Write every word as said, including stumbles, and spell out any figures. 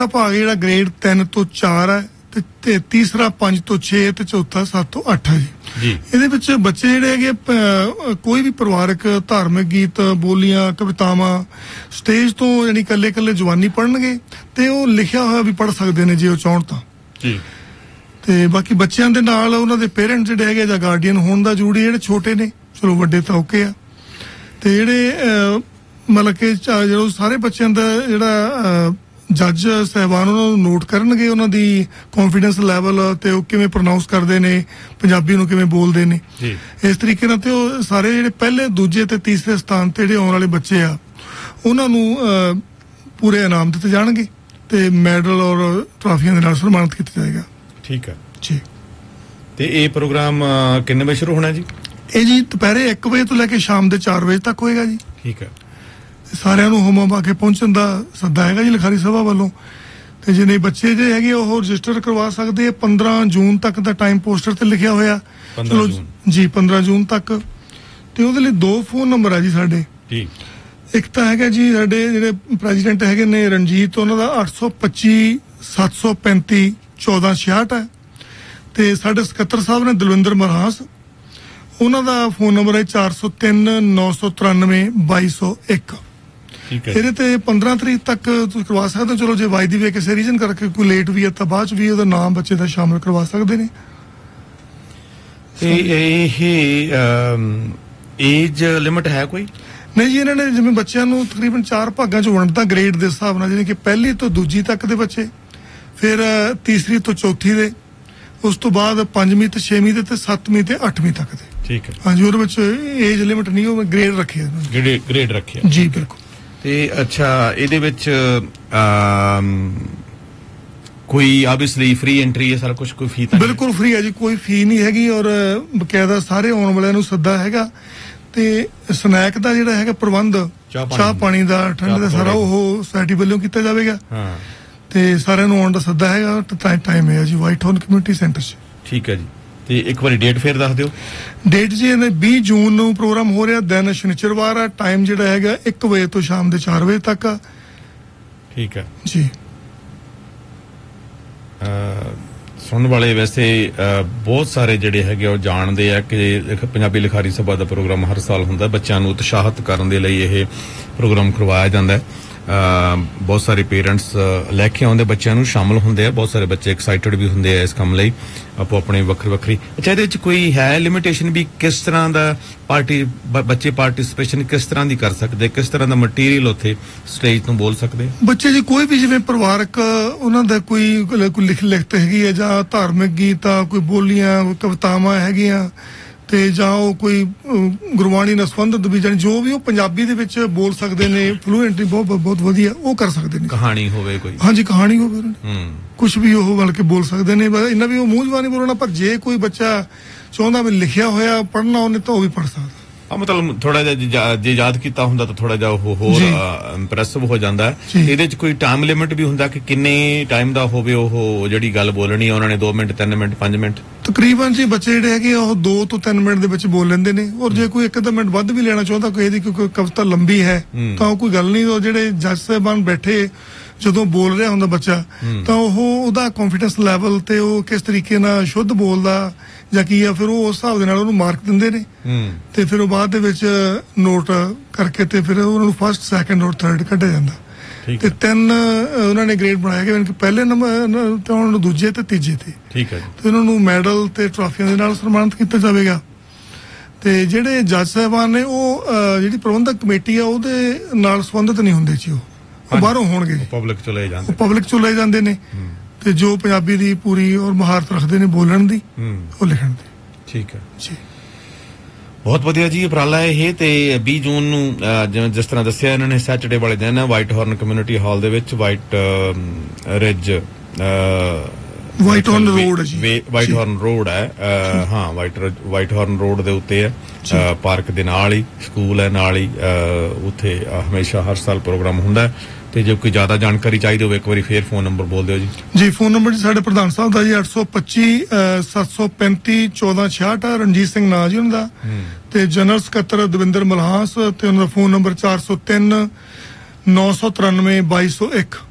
ਭਾਗ ਜਿਹੜਾ ਗ੍ਰੇਡ ਤਿੰਨ ਤੋਂ ਚਾਰ ਹੈ ਤੇ, ਤੇ ਤੀਸਰਾ ਪੰਜ ਤੋਂ ਛੇ ਤੇ ਚੌਥਾ ਸੱਤ ਤੋਂ ਅੱਠ ਹੈ ਜੀ। ਇਹਦੇ ਵਿੱਚ ਬੱਚੇ ਜਿਹੜੇ ਹੈਗੇ ਕੋਈ ਵੀ ਪਰਿਵਾਰਕ ਧਾਰਮਿਕ ਗੀਤ, ਬੋਲੀਆਂ, ਕਵਿਤਾਵਾਂ ਸਟੇਜ ਤੋਂ ਯਾਨੀ ਇਕੱਲੇ ਇਕੱਲੇ ਜਵਾਨੀ ਪੜ੍ਹਨਗੇ ਤੇ ਉਹ ਲਿਖਿਆ ਹੋਇਆ ਵੀ ਪੜ੍ਹ ਸਕਦੇ ਨੇ ਜੇ ਉਹ ਚਾਹਣ ਤਾਂ ਜੀ। ਤੇ ਬਾਕੀ ਬੱਚਿਆਂ ਦੇ ਨਾਲ ਉਹਨਾਂ ਦੇ ਪੇਰੈਂਟਸ ਜਿਹੜੇ ਹੈਗੇ ਜਾਂ ਗਾਰਡੀਅਨ ਹੋਣ ਦਾ ਜ਼ਰੂਰੀ। ਜਿਹੜੇ ਛੋਟੇ ਨੇ ਚਲੋ ਵੱਡੇ ਤਾਂ ਓਕੇ ਆ, ਤੇ ਜਿਹੜੇ ਮਤਲਬ ਕਿ ਜਦੋਂ ਸਾਰੇ ਬੱਚਿਆਂ ਦਾ ਜਿਹੜਾ ਜੱਜ ਸਾਹਿਬਾਨ ਉਹਨਾਂ ਨੂੰ ਨੋਟ ਕਰਨਗੇ ਉਹਨਾਂ ਦੀ ਕੌਨਫੀਡੈਂਸ ਲੈਵਲ ਤੇ ਉਹ ਕਿਵੇਂ ਪ੍ਰੋਨਾਊਂਸ ਕਰਦੇ ਨੇ, ਪੰਜਾਬੀ ਨੂੰ ਕਿਵੇਂ ਬੋਲਦੇ ਨੇ, ਇਸ ਤਰੀਕੇ ਨਾਲ ਤੇ ਉਹ ਸਾਰੇ ਜਿਹੜੇ ਪਹਿਲੇ ਦੂਜੇ ਤੇ ਤੀਸਰੇ ਸਥਾਨ ਤੇ ਜਿਹੜੇ ਆਉਣ ਵਾਲੇ ਬੱਚੇ ਆ ਉਹਨਾਂ ਨੂੰ ਪੂਰੇ ਇਨਾਮ ਦਿੱਤੇ ਜਾਣਗੇ ਤੇ ਮੈਡਲ ਔਰ ਟਰਾਫੀਆਂ ਦੇ ਨਾਲ ਸਨਮਾਨਿਤ ਕੀਤਾ ਜਾਏਗਾ। ਠੀਕ ਹੈ ਜੀ। ਤੇ ਇਹ ਪ੍ਰੋਗਰਾਮ ਕਿੰਨੇ ਵਜੇ ਸ਼ੁਰੂ ਹੋਣਾ ਜੀ? ਇਹ ਜੀ ਦੁਪਹਿਰੇ ਇੱਕ ਵਜੇ ਤੋਂ ਲੈ ਕੇ ਸ਼ਾਮ ਦੇ ਚਾਰ ਵਜੇ ਤੱਕ ਹੋਏਗਾ ਜੀ। ਠੀਕ ਹੈ। ਸਾਰਿਆਂ ਨੂੰ ਹੋਮ ਆ ਕੇ ਪਹੁੰਚਣ ਦਾ ਸੱਦਾ ਹੈਗਾ ਜੀ ਲਿਖਾਰੀ ਸਭਾ ਵੱਲੋਂ। ਤੇ ਜਿਹਨੇ ਬੱਚੇ ਜੇ ਹੈਗੇ ਉਹ ਰਜਿਸਟਰ ਕਰਵਾ ਸਕਦੇ ਆ। ਪੰਦਰਾਂ ਜੂਨ ਤੱਕ ਦਾ ਟਾਈਮ ਪੋਸਟਰ ਤੇ ਲਿਖਿਆ ਹੋਇਆ ਚਲੋ ਜੀ, ਪੰਦਰਾਂ ਜੂਨ ਤੱਕ। ਤੇ ਉਹਦੇ ਲਈ ਦੋ ਫੋਨ ਨੰਬਰ ਆ ਜੀ ਸਾਡੇ। ਇੱਕ ਤਾਂ ਹੈਗਾ ਜੀ ਸਾਡੇ ਜਿਹੜੇ ਪ੍ਰੈਜ਼ੀਡੈਂਟ ਹੈਗੇ ਨੇ ਰਣਜੀਤ, ਉਹਨਾਂ ਦਾ ਅੱਠ ਸੌ ਪੱਚੀ ਸੱਤ ਸੌ ਪੈਂਤੀ ਚੌਦਾਂ ਛਿਆਹਠ ਹੈ। ਤੇ ਸਾਡੇ ਸਕੱਤਰ ਸਾਹਿਬ ਨੇ ਦਲਵਿੰਦਰ ਮਰਹਾਸ, ਉਹਨਾਂ ਦਾ ਫੋਨ ਨੰਬਰ ਹੈ ਚਾਰ ਸੌ ਤਿੰਨ ਨੌ ਸੌ ਤਰਾਨਵੇਂ ਬਾਈ ਸੌ ਇੱਕ। ਇਹਦੇ ਤੇ ਪੰਦਰਾਂ ਤਰੀਕ ਤੱਕ ਤੁਸੀਂ ਕਰਵਾ ਸਕਦੇ ਹੋ। ਚਲੋ ਜੇ ਵਾਈ ਦੀ ਵੇ ਕਿਸੇ ਰੀਜਨ ਕਰਕੇ ਕੋਈ ਲੇਟ ਵੀ ਹੈ ਤਾਂ ਬਾਅਦ ਚ ਵੀ ਉਹਦਾ ਨਾਮ ਬੱਚੇ ਦਾ ਸ਼ਾਮਲ ਕਰਵਾ ਸਕਦੇ ਨੇ। ਇਹ ਏਜ ਲਿਮਿਟ ਹੈ ਕੋਈ? ਨਹੀਂ ਜੀ, ਇਹਨਾਂ ਨੇ ਜਿਵੇਂ ਬੱਚਿਆਂ ਨੂੰ ਤਕਰੀਬਨ ਚਾਰ ਭਾਗਾਂ ਚ ਵੰਡਤਾ ਗ੍ਰੇਡ ਦੇ ਹਿਸਾਬ ਨਾਲ, ਜਿਵੇਂ ਕਿ ਪਹਿਲੀ ਤੋਂ ਦੂਜੀ ਤੱਕ ਦੇ ਬੱਚੇ, ਫਿਰ ਤੀਸਰੀ ਤੋਂ ਚੌਥੀ ਦੇ, ਉਸ ਤੋਂ ਬਾਅਦ ਪੰਜਵੀਂ ਤੇ ਛੇਵੀਂ ਦੇ ਤੇ ਸੱਤਵੀਂ ਤੇ ਅੱਠਵੀਂ ਤੱਕ ਦੇ। ਠੀਕ ਹੈ। ਹਾਂਜੀ, ਉਹਦੇ ਵਿੱਚ ਏਜ ਲਿਮਿਟ ਨਹੀਂ, ਉਹ ਗ੍ਰੇਡ ਰੱਖਿਆ ਗ੍ਰੇਡ ਰੱਖਿਆ ਜੀ। ਬਿਲਕੁਲ। ਤੇ ਅੱਛਾ, ਇਹਦੇ ਵਿੱਚ ਕੋਈ ਆਬਵੀਅਸਲੀ ਫ੍ਰੀ ਐਂਟਰੀ ਹੈ ਸਾਰਾ ਕੁਝ? ਕੋਈ ਫੀ ਤਾਂ ਬਿਲਕੁਲ ਫ੍ਰੀ ਹੈ ਜੀ, ਕੋਈ ਫੀ ਨਹੀਂ ਹੈਗੀ ਔਰ ਬਕਾਇਦਾ ਸਾਰੇ ਆਉਣ ਵਾਲਿਆਂ ਨੂੰ ਸੱਦਾ ਹੈਗਾ। ਤੇ ਸਨੈਕ ਦਾ ਜਿਹੜਾ ਹੈਗਾ ਪ੍ਰਬੰਧ, ਚਾਹ ਪਾਣੀ ਦਾ, ਠੰਡ ਦਾ, ਸਾਰਾ ਉਹ ਸੋਸਾਇਟੀ ਵੱਲੋਂ ਕੀਤਾ ਜਾਵੇਗਾ। ਤੇ ਸਾਰਿਆਂ ਨੂੰ ਆਉਣ ਦਾ ਸੱਦਾ ਹੈਗਾ। ਟਾਈਮ ਹੈ ਜੀ ਵਾਈਟ ਹਾਰਨ ਕਮਿਊਨਿਟੀ ਸੈਂਟਰ 'ਚ। ਠੀਕ ਹੈ ਜੀ। ਤੇ ਇੱਕ ਵਾਰੀ ਡੇਟ ਫੇਰ ਦੱਸ ਦਿਓ। ਡੇਟ ਜੀ ਇਹਨੇ ਵੀਹ ਜੂਨ ਨੂੰ ਪ੍ਰੋਗਰਾਮ ਹੋ ਰਿਹਾ, ਦਿਨ ਸ਼ਨੀਚਰਵਾਰ ਆ। ਟਾਈਮ ਜਿਹੜਾ ਹੈਗਾ ਇੱਕ ਵਜੇ ਤੋਂ ਸ਼ਾਮ ਦੇ ਚਾਰ ਵਜੇ ਤੱਕ ਆ। ਠੀਕ ਹੈ ਜੀ। ਸੁਣਨ ਵਾਲੇ ਵੈਸੇ ਬਹੁਤ ਸਾਰੇ ਜਿਹੜੇ ਹੈਗੇ ਉਹ ਜਾਣਦੇ ਆ ਕਿ ਪੰਜਾਬੀ ਲਿਖਾਰੀ ਸਭਾ ਦਾ ਪ੍ਰੋਗਰਾਮ ਹਰ ਸਾਲ ਹੁੰਦਾ। ਬੱਚਿਆਂ ਨੂੰ ਉਤਸ਼ਾਹਿਤ ਕਰਨ ਦੇ ਲਈ ਇਹ ਪ੍ਰੋਗਰਾਮ ਕਰਵਾਇਆ ਜਾਂਦਾ ਹੈ। ਬਹੁਤ ਸਾਰੇ ਪੇਰੈਂਟਸ ਲੈ ਕੇ ਆਉਂਦੇ ਬੱਚਿਆਂ ਨੂੰ, ਸ਼ਾਮਲ ਹੁੰਦੇ ਆ। ਬਹੁਤ ਸਾਰੇ ਬੱਚੇ ਐਕਸਾਈਟਡ ਵੀ ਹੁੰਦੇ ਆ ਇਸ ਕੰਮ ਲਈ, ਆਪੋ ਆਪਣੇ ਵੱਖਰੀ ਵੱਖਰੀ। ਅੱਛਾ, ਇਹਦੇ ਵਿੱਚ ਕੋਈ ਹੈ ਲਿਮਿਟੇਸ਼ਨ ਵੀ? ਕਿਸ ਤਰ੍ਹਾਂ ਦਾ ਪਾਰਟੀ ਬੱਚੇ ਪਾਰਟੀਸਪੇਸ਼ਨ ਕਿਸ ਤਰ੍ਹਾਂ ਦੀ ਕਰ ਸਕਦੇ? ਕਿਸ ਤਰ੍ਹਾਂ ਦਾ ਮਟੀਰੀਅਲ ਉੱਥੇ ਸਟੇਜ ਤੋਂ ਬੋਲ ਸਕਦੇ ਬੱਚੇ ਜੀ? ਕੋਈ ਵੀ ਜਿਵੇਂ ਪਰਿਵਾਰਕ ਉਹਨਾਂ ਦਾ ਕੋਈ ਕੋਈ ਲਿਖ ਲਿਖਤ ਹੈਗੀ ਹੈ, ਜਾਂ ਧਾਰਮਿਕ ਗੀਤ ਆ, ਕੋਈ ਬੋਲੀਆਂ, ਕਵਿਤਾਵਾਂ ਹੈਗੀਆਂ, ਤੇ ਜਾਂ ਉਹ ਕੋਈ ਗੁਰਬਾਣੀ ਨਾਲ ਸੰਬੰਧਿਤ ਵੀ ਜਾਣੀ ਜੋ ਵੀ ਉਹ ਪੰਜਾਬੀ ਦੇ ਵਿੱਚ ਬੋਲ ਸਕਦੇ ਨੇ ਫਲੂਐਂਟਲੀ, ਬਹੁਤ ਬਹੁਤ ਵਧੀਆ ਉਹ ਕਰ ਸਕਦੇ ਨੇ। ਕਹਾਣੀ ਹੋਵੇ ਕੋਈ? ਹਾਂਜੀ, ਕਹਾਣੀ ਹੋਵੇ, ਕੁਛ ਵੀ ਉਹ ਬਣ ਕੇ ਬੋਲ ਸਕਦੇ ਨੇ। ਇੰਨਾ ਵੀ ਉਹ ਮੂੰਹ ਜ਼ਬਾਨੀ ਬੋਲਣਾ, ਪਰ ਜੇ ਕੋਈ ਬੱਚਾ ਚਾਹੁੰਦਾ ਵੀ ਲਿਖਿਆ ਹੋਇਆ ਪੜ੍ਹਨਾ ਉਹਨੇ ਤਾਂ ਉਹ ਵੀ ਪੜ੍ਹ ਸਕਦਾ। ਮਤਲਬ ਥੋੜਾ ਜਿਹਾ ਜੇ ਯਾਦ ਕੀਤਾ ਹੁੰਦਾ ਤਾਂ ਥੋੜਾ ਜਿਹਾ ਉਹ ਹੋਰ ਇੰਪ੍ਰੈਸਿਵ ਹੋ ਜਾਂਦਾ ਹੈ। ਇਹਦੇ ਚ ਕੋਈ ਟਾਈਮ ਲਿਮਿਟ ਵੀ ਹੁੰਦਾ ਕਿ ਕਿੰਨੇ ਟਾਈਮ ਦਾ ਹੋਵੇ ਉਹ ਜਿਹੜੀ ਗੱਲ ਬੋਲਣੀ ਉਹਨਾਂ ਨੇ? ਦੋ ਮਿੰਟ, ਤਿੰਨ ਮਿੰਟ, ਪੰਜ ਮਿੰਟ? ਤਕਰੀਬਨ ਜੀ ਬੱਚੇ ਜਿਹੜੇ ਹੈਗੇ ਉਹ ਦੋ ਤੋਂ ਤਿੰਨ ਮਿੰਟ ਦੇ ਵਿੱਚ ਬੋਲ ਲੈਂਦੇ ਨੇ। ਔਰ ਜੇ ਕੋਈ ਇੱਕ ਅੱਧਾ ਮਿੰਟ ਵੱਧ ਵੀ ਲੈਣਾ ਚਾਹੁੰਦਾ ਕੋਈ, ਇਹਦੀ ਕੋਈ ਕਵਿਤਾ ਲੰਬੀ ਹੈ ਤਾਂ ਉਹ ਕੋਈ ਗੱਲ ਨਹੀਂ। ਉਹ ਜਿਹੜੇ ਜੱਜ ਸਾਹਿਬਾਨ ਬੈਠੇ ਜਦੋਂ ਬੋਲ ਰਿਹਾ ਹੁੰਦਾ ਬੱਚਾ, ਤਾਂ ਉਹ ਉਹਦਾ ਕੌਨਫੀਡੈਂਸ ਲੈਵਲ ਤੇ ਉਹ ਕਿਸ ਤਰੀਕੇ ਨਾਲ ਸ਼ੁੱਧ ਬੋਲਦਾ ਜਾਂ ਕੀ ਆ, ਫਿਰ ਉਹ ਉਸ ਹਿਸਾਬ ਦੇ ਨਾਲ ਉਹਨੂੰ ਮਾਰਕ ਦਿੰਦੇ ਨੇ। ਤੇ ਫਿਰ ਉਹ ਬਾਅਦ ਦੇ ਵਿੱਚ ਨੋਟ ਕਰਕੇ ਤੇ ਫਿਰ ਉਹਨਾਂ ਨੂੰ ਫਸਟ, ਸੈਕੰਡ ਔਰ ਥਰਡ ਕੱਢਿਆ ਜਾਂਦਾ। ਤੇ ਤਿੰਨ ਉਹਨਾਂ ਨੇ ਗ੍ਰੇਡ ਬਣਾਏ ਗਏ, ਪਹਿਲੇ ਨੰਬਰ ਤੇ ਉਹਨਾਂ ਨੂੰ ਦੂਜੇ ਤੇ ਤੀਜੇ ਤੇ। ਠੀਕ ਹੈ। ਤੇ ਉਹਨਾਂ ਨੂੰ ਮੈਡਲ ਤੇ ਟਰਾਫੀਆਂ ਦੇ ਨਾਲ ਸਨਮਾਨਿਤ ਕੀਤਾ ਜਾਵੇਗਾ। ਤੇ ਜਿਹੜੇ ਜੱਜ ਸਾਹਿਬਾਨ ਨੇ ਉਹ ਜਿਹੜੀ ਪ੍ਰਬੰਧਕ ਕਮੇਟੀ ਆ ਉਹਦੇ ਨਾਲ ਸੰਬੰਧਿਤ ਨਹੀਂ ਹੁੰਦੇ ਜੀ, ਉਹ ਬਾਹਰੋਂ ਹੋਣਗੇ। ਪਬਲਿਕ ਚੋਂ ਲਏ ਜਾਂਦੇ ਪਬਲਿਕ ਚੋਂ ਲਏ ਜਾਂਦੇ ਨੇ ਤੇ ਜੋ ਪੰਜਾਬੀ ਦੀ ਪੂਰੀ ਔਰ ਮਹਾਰਤ ਰੱਖਦੇ ਨੇ ਬੋਲਣ ਦੀ, ਉਹ ਲਿਖਣ ਦੀ। ਠੀਕ ਹੈ ਜੀ, ਬਹੁਤ ਵਧੀਆ ਜੀ ਉਪਰਾਲਾ ਇਹ। ਤੇ ਵੀਹ ਜੂਨ ਨੂੰ ਜਿਵੇਂ ਜਿਸ ਤਰ੍ਹਾਂ ਦੱਸਿਆ ਇਹਨਾਂ ਨੇ ਸੈਟਰਡੇ ਵਾਲੇ ਦਿਨ ਵਾਈਟ ਹਾਰਨ ਕਮਿਊਨਿਟੀ ਹਾਲ ਦੇ ਵਿੱਚ, ਵਾਈਟ ਰਿਜ ਵਾਈਟ ਹਾਰਨ ਰੋਡ ਜੀ, ਵਾਈਟ ਹਾਰਨ ਰੋਡ ਹੈ। ਹਾਂ, ਵਾਈਟ ਵਾਈਟ ਹਾਰਨ ਰੋਡ ਦੇ ਉੱਤੇ ਹੈ, ਪਾਰਕ ਦੇ ਨਾਲ ਹੀ ਸਕੂਲ ਹੈ, ਨਾਲ ਹੀ ਉੱਥੇ ਹਮੇਸ਼ਾ ਹਰ ਸਾਲ ਪ੍ਰੋਗਰਾਮ ਹੁੰਦਾ ਹੈ। ਤੇ ਜੇ ਕੋਈ ਜ਼ਿਆਦਾ ਜਾਣਕਾਰੀ ਚਾਹੀਦੀ ਹੋਵੇ ਇੱਕ ਵਾਰੀ ਫੇਰ ਫੋਨ ਨੰਬਰ ਬੋਲ ਦਿਓ ਜੀ। ਜੀ, ਫੋਨ ਨੰਬਰ ਜੀ ਸਾਡੇ ਪ੍ਰਧਾਨ ਸਾਹਿਬ ਦਾ ਜੀ ਅੱਠ ਸੌ ਪੱਚੀ ਸੱਤ ਸੌ ਪੈਂਤੀ ਚੌਦਾਂ ਛਿਆਹਠ ਆ। ਰਣਜੀਤ ਸਿੰਘ ਨਾਂ ਜੀ ਉਹਨਾਂ ਦਾ। ਤੇ ਜਨਰਲ ਸਕੱਤਰ ਦਵਿੰਦਰ ਮਲਹਾਸ, ਤੇ ਉਹਨਾਂ ਦਾ ਫੋਨ ਨੰਬਰ ਚਾਰ ਸੌ ਤਿੰਨ ਨੌ ਸੌ ਤਰਾਨਵੇਂ ਬਾਈ ਸੌ ਇੱਕ।